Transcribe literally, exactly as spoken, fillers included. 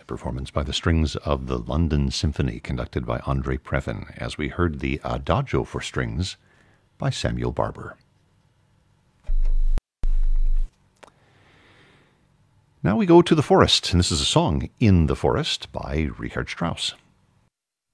performance by the strings of the London Symphony, conducted by Andre Previn, as we heard the Adagio for strings by Samuel Barber. Now we go to the forest, and this is a song, In the Forest, by Richard Strauss.